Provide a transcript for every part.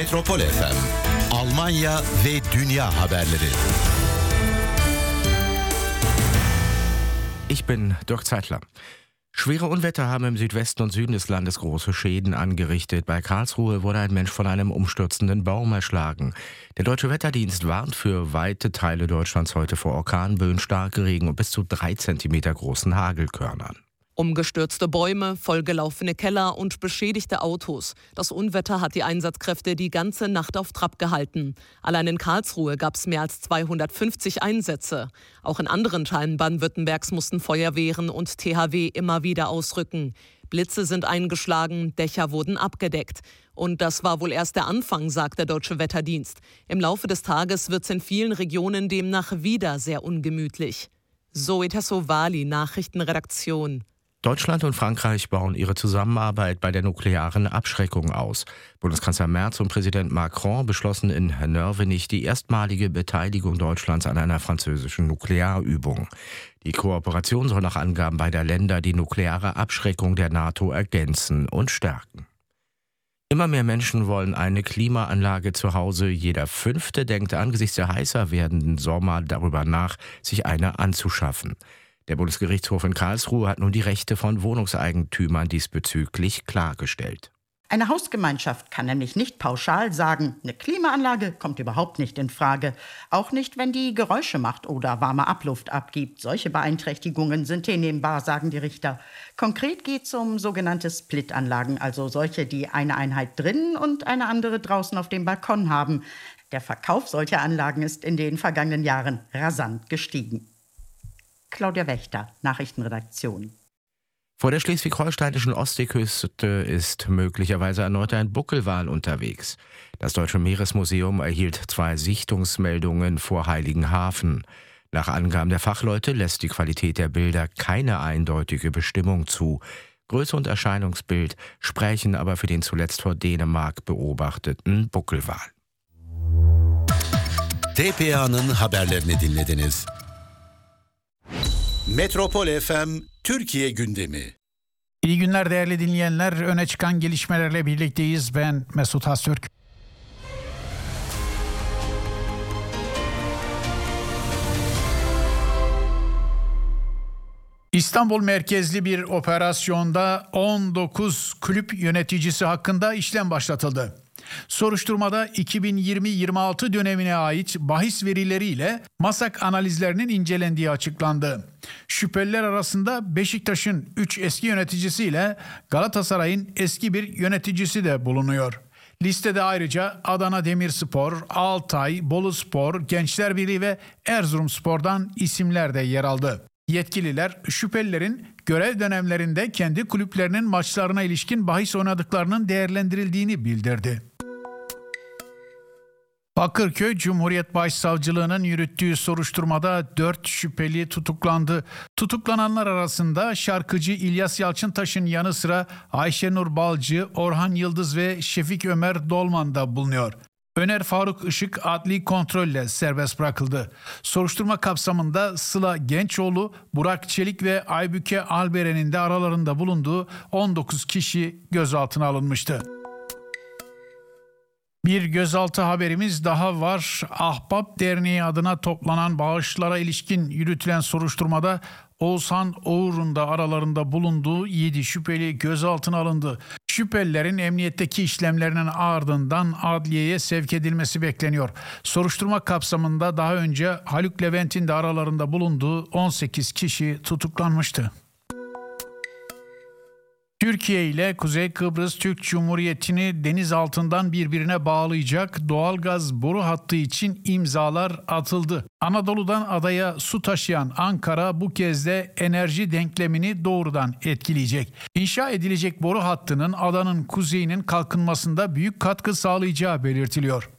Metropol FM, Almanya ve dünya haberleri. Ich bin Dirk Zeitler. Schwere Unwetter haben im Südwesten und Süden des Landes große Schäden angerichtet. Bei Karlsruhe wurde ein Mensch von einem umstürzenden Baum erschlagen. Der Deutsche Wetterdienst warnt für weite Teile Deutschlands heute vor Orkanböen, starke Regen und bis zu 3 Zentimeter großen Hagelkörnern. Umgestürzte Bäume, vollgelaufene Keller und beschädigte Autos. Das Unwetter hat die Einsatzkräfte die ganze Nacht auf Trab gehalten. Allein in Karlsruhe gab es mehr als 250 Einsätze. Auch in anderen Teilen Baden-Württembergs mussten Feuerwehren und THW immer wieder ausrücken. Blitze sind eingeschlagen, Dächer wurden abgedeckt. Und das war wohl erst der Anfang, sagt der Deutsche Wetterdienst. Im Laufe des Tages wird es in vielen Regionen demnach wieder sehr ungemütlich. Zoe Tassovali, Nachrichtenredaktion. Deutschland und Frankreich bauen ihre Zusammenarbeit bei der nuklearen Abschreckung aus. Bundeskanzler Merz und Präsident Macron beschlossen in Nörvenich die erstmalige Beteiligung Deutschlands an einer französischen Nuklearübung. Die Kooperation soll nach Angaben beider Länder die nukleare Abschreckung der NATO ergänzen und stärken. Immer mehr Menschen wollen eine Klimaanlage zu Hause. Jeder Fünfte denkt angesichts der heißer werdenden Sommer darüber nach, sich eine anzuschaffen. Der Bundesgerichtshof in Karlsruhe hat nun die Rechte von Wohnungseigentümern diesbezüglich klargestellt. Eine Hausgemeinschaft kann nämlich nicht pauschal sagen, eine Klimaanlage kommt überhaupt nicht in Frage. Auch nicht, wenn die Geräusche macht oder warme Abluft abgibt. Solche Beeinträchtigungen sind hinnehmbar, sagen die Richter. Konkret geht es um sogenannte Splitanlagen, also solche, die eine Einheit drinnen und eine andere draußen auf dem Balkon haben. Der Verkauf solcher Anlagen ist in den vergangenen Jahren rasant gestiegen. Claudia Wächter, Nachrichtenredaktion. Vor der schleswig-holsteinischen Ostseeküste ist möglicherweise erneut ein Buckelwal unterwegs. Das Deutsche Meeresmuseum erhielt 2 Sichtungsmeldungen vor Heiligenhafen. Nach Angaben der Fachleute lässt die Qualität der Bilder keine eindeutige Bestimmung zu. Größe und Erscheinungsbild sprechen aber für den zuletzt vor Dänemark beobachteten Buckelwal. TPA'nın haberlerini dinlediniz. Metropol FM Türkiye gündemi. İyi günler değerli dinleyenler. Öne çıkan gelişmelerle birlikteyiz. Ben Mesut Haztürk. İstanbul merkezli bir operasyonda 19 kulüp yöneticisi hakkında işlem başlatıldı. Soruşturmada 2020-26 dönemine ait bahis verileriyle MASAK analizlerinin incelendiği açıklandı. Şüpheliler arasında Beşiktaş'ın 3 eski yöneticisiyle Galatasaray'ın eski bir yöneticisi de bulunuyor. Listede ayrıca Adana Demirspor, Altay, Boluspor, Gençlerbirliği ve Erzurumspor'dan isimler de yer aldı. Yetkililer şüphelilerin görev dönemlerinde kendi kulüplerinin maçlarına ilişkin bahis oynadıklarının değerlendirildiğini bildirdi. Bakırköy Cumhuriyet Başsavcılığı'nın yürüttüğü soruşturmada 4 şüpheli tutuklandı. Tutuklananlar arasında şarkıcı İlyas Yalçıntaş'ın yanı sıra Ayşenur Balcı, Orhan Yıldız ve Şefik Ömer Dolman da bulunuyor. Öner Faruk Işık adli kontrolle serbest bırakıldı. Soruşturma kapsamında Sıla Gençoğlu, Burak Çelik ve Aybüke Alberen'in de aralarında bulunduğu 19 kişi gözaltına alınmıştı. Bir gözaltı haberimiz daha var. Ahbap Derneği adına toplanan bağışlara ilişkin yürütülen soruşturmada Oğuzhan Oğur'un da aralarında bulunduğu 7 şüpheli gözaltına alındı. Şüphelilerin emniyetteki işlemlerinin ardından adliyeye sevk edilmesi bekleniyor. Soruşturma kapsamında daha önce Haluk Levent'in de aralarında bulunduğu 18 kişi tutuklanmıştı. Türkiye ile Kuzey Kıbrıs Türk Cumhuriyeti'ni deniz altından birbirine bağlayacak doğalgaz boru hattı için imzalar atıldı. Anadolu'dan adaya su taşıyan Ankara bu kez de enerji denklemini doğrudan etkileyecek. İnşa edilecek boru hattının adanın kuzeyinin kalkınmasında büyük katkı sağlayacağı belirtiliyor.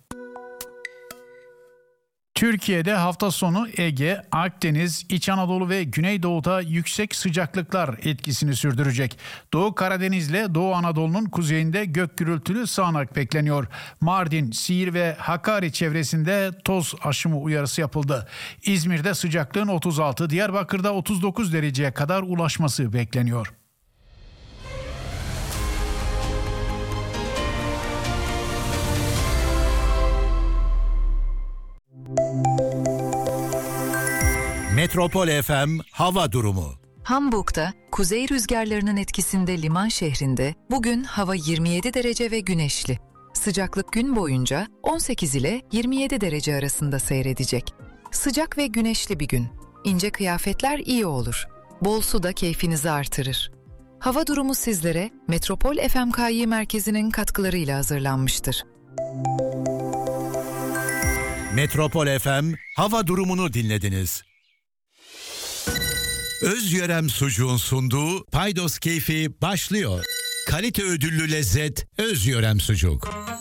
Türkiye'de hafta sonu Ege, Akdeniz, İç Anadolu ve Güneydoğu'da yüksek sıcaklıklar etkisini sürdürecek. Doğu Karadeniz'le Doğu Anadolu'nun kuzeyinde gök gürültülü sağanak bekleniyor. Mardin, Siirt ve Hakkari çevresinde toz aşımı uyarısı yapıldı. İzmir'de sıcaklığın 36, Diyarbakır'da 39 dereceye kadar ulaşması bekleniyor. Metropol FM hava durumu. Hamburg'da kuzey rüzgarlarının etkisinde liman şehrinde bugün hava 27 derece ve güneşli. Sıcaklık gün boyunca 18 ile 27 derece arasında seyredecek. Sıcak ve güneşli bir gün. İnce kıyafetler iyi olur. Bol su da keyfinizi artırır. Hava durumu sizlere Metropol FMKİ merkezinin katkılarıyla hazırlanmıştır. Metropol FM hava durumunu dinlediniz. Özyörem Sucuğun sunduğu Paydos Keyfi başlıyor. Kalite ödüllü lezzet Özyörem Sucuk.